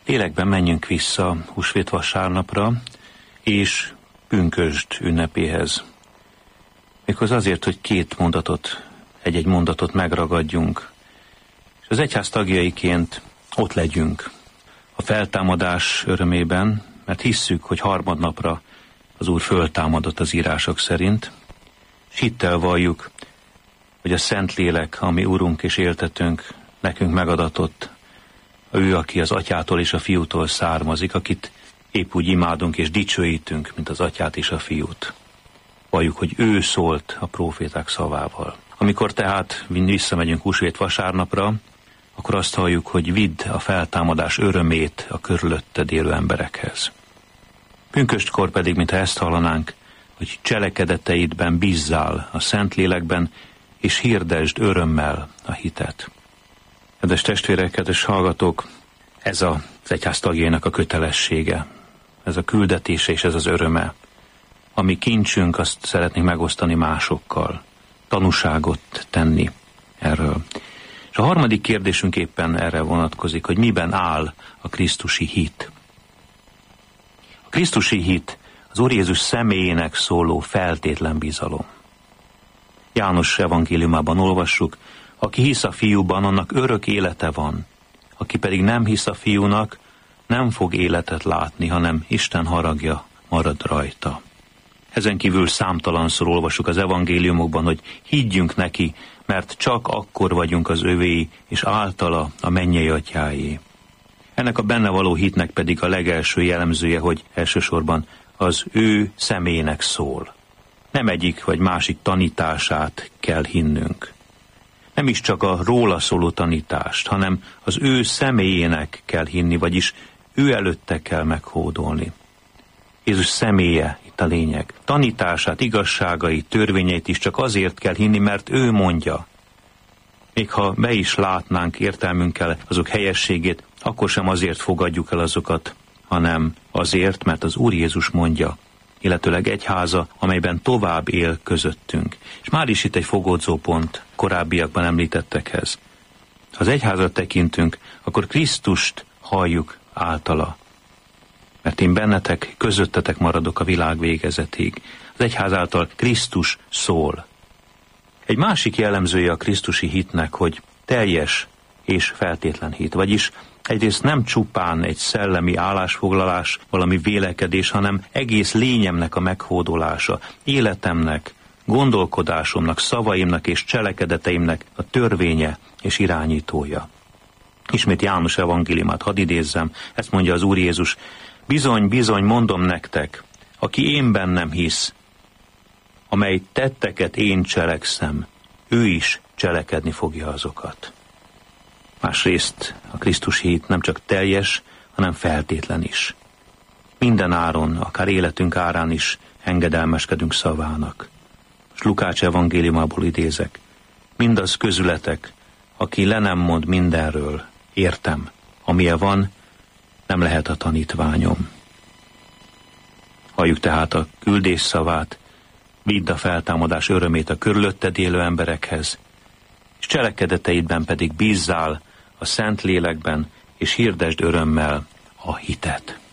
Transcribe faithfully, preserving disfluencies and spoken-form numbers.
Lélekben menjünk vissza húsvét vasárnapra és pünkösd ünnepéhez. Méghozzá azért, hogy két mondatot, egy-egy mondatot megragadjunk, és az egyház tagjaiként ott legyünk a feltámadás örömében, mert hisszük, hogy harmadnapra az Úr föltámadott az írások szerint, és hittel valljuk, hogy a Szentlélek, ami Urunk és éltetőnk, nekünk megadatott, ő, aki az Atyától és a Fiútól származik, akit épp úgy imádunk és dicsőítünk, mint az Atyát és a Fiút. Valljuk, hogy ő szólt a próféták szavával. Amikor tehát visszamegyünk húsvét vasárnapra, akkor azt halljuk, hogy vidd a feltámadás örömét a körülötted élő emberekhez. Pünköstkor pedig, mintha ezt hallanánk, hogy cselekedeteidben bízzál a Szentlélekben, és hirdesd örömmel a hitet. Kedves testvérek, kedves hallgatók, ez az egyház tagjainak a kötelessége, ez a küldetése és ez az öröme. Ami kincsünk, azt szeretnénk megosztani másokkal, tanúságot tenni erről. És a harmadik kérdésünk éppen erre vonatkozik, hogy miben áll a krisztusi hit. A krisztusi hit az Úr Jézus személyének szóló feltétlen bizalom. János evangéliumában olvassuk, aki hisz a Fiúban, annak örök élete van. Aki pedig nem hisz a Fiúnak, nem fog életet látni, hanem Isten haragja marad rajta. Ezen kívül számtalanszor olvassuk az evangéliumokban, hogy higgyünk neki, mert csak akkor vagyunk az övéi, és általa a mennyei atyáé. Ennek a benne való hitnek pedig a legelső jellemzője, hogy elsősorban az ő személynek szól. Nem egyik vagy másik tanítását kell hinnünk. Nem is csak a róla szóló tanítást, hanem az ő személyének kell hinni, vagyis ő előtte kell meghódolni. Jézus személye itt a lényeg. Tanítását, igazságait, törvényeit is csak azért kell hinni, mert ő mondja. Még ha be is látnánk értelmünkkel azok helyességét, akkor sem azért fogadjuk el azokat, hanem azért, mert az Úr Jézus mondja, illetőleg egyháza, amelyben tovább él közöttünk. És már is itt egy fogódzó pont korábbiakban említettekhez. Ha az egyházra tekintünk, akkor Krisztust halljuk általa. Mert én bennetek, közöttetek maradok a világ végezetig. Az egyház által Krisztus szól. Egy másik jellemzője a krisztusi hitnek, hogy teljes és feltétlen hit, vagyis egyrészt nem csupán egy szellemi állásfoglalás, valami vélekedés, hanem egész lényemnek a meghódolása, életemnek, gondolkodásomnak, szavaimnak és cselekedeteimnek a törvénye és irányítója. Ismét János evangéliumát hadd idézzem, ezt mondja az Úr Jézus, bizony, bizony, mondom nektek, aki én bennem hisz, amely tetteket én cselekszem, ő is cselekedni fogja azokat. Másrészt a krisztusi hit nem csak teljes, hanem feltétlen is. Minden áron, akár életünk árán is engedelmeskedünk szavának. És Lukács evangéliumából idézek. Mindaz közületek, aki le nem mond mindenről, értem, amilyen van, nem lehet a tanítványom. Halljuk tehát a küldés szavát, vidd a feltámadás örömét a körülötted élő emberekhez, és cselekedeteidben pedig bízzál a Szentlélekben, és hirdesd örömmel a hitet.